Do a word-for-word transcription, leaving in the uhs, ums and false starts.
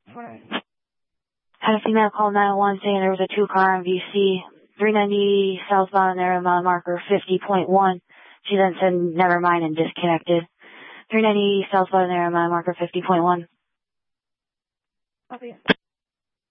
Had a female call nine one one saying there was a two-car on V C, three ninety southbound there, mile marker fifty point one. She then said, never mind, and disconnected. three ninety southbound there, mile marker fifty point one. Copy.